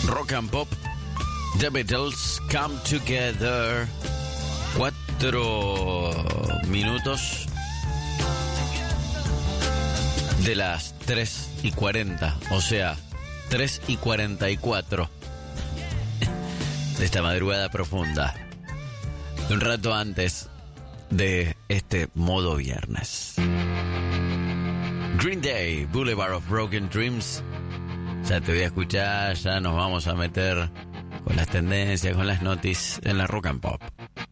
Rock and Pop, The Beatles, Come Together. 4 minutos de las 3:40, o sea, 3:44 de esta madrugada profunda. Un rato antes de este modo viernes. Green Day, Boulevard of Broken Dreams. Ya te voy a escuchar, ya nos vamos a meter con las tendencias, con las noticias en la Rock and Pop.